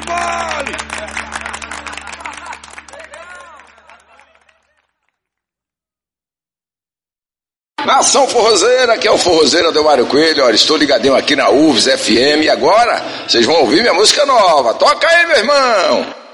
mole! Nação Forrozeira, aqui é o Forrozeiro Adelmário Coelho. Olha, estou ligadinho aqui na UFS FM e agora vocês vão ouvir minha música nova. Toca aí, meu irmão!